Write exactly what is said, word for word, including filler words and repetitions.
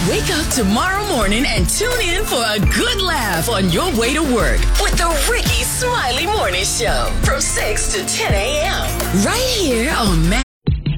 Wake up tomorrow morning and tune in for a good laugh on your way to work with the Ricky Smiley Morning Show from six to ten a.m. right here on Mac.